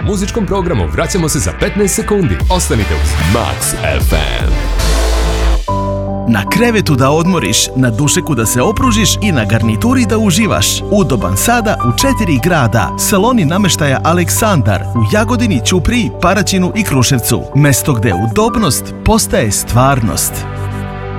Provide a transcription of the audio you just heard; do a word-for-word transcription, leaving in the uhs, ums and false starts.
muzičkom programu vraćamo se za petnaest sekundi. Ostanite uz Max F M. Na krevetu da odmoriš, na dušeku da se opružiš i na garnituri da uživaš. Udoban sada u četiri grada. Saloni nameštaja Aleksandar u Jagodini, Ćupriji, Paraćinu i Kruševcu. Mesto gde udobnost postaje stvarnost.